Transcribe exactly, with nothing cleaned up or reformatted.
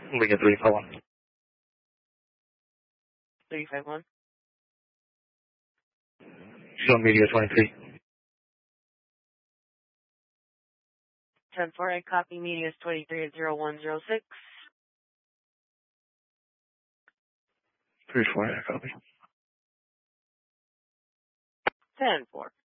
Lincoln three five one. three five one. Show media twenty-three. ten four, I copy media twenty-three at zero one zero six. three four, I copy. ten four.